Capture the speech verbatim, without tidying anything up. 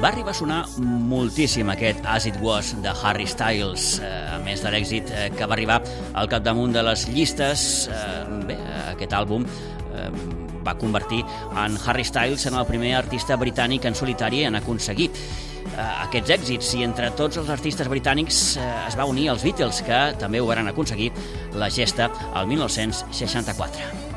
Va arribar a sonar moltíssim aquest As It Was de Harry Styles, a més de l'èxit que va arribar al capdamunt de les llistes. Bé, aquest àlbum va convertir en Harry Styles en el primer artista britànic en solitari en aconseguir aquests èxits, i entre tots els artistes britànics es va unir els Beatles, que també ho van aconseguir la gesta el mil nou-cents seixanta-quatre.